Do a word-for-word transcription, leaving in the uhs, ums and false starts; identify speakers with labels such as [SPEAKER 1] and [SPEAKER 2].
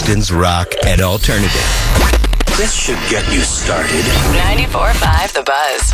[SPEAKER 1] Houston's rock and alternative.
[SPEAKER 2] This should get you started.
[SPEAKER 3] ninety-four point five The Buzz.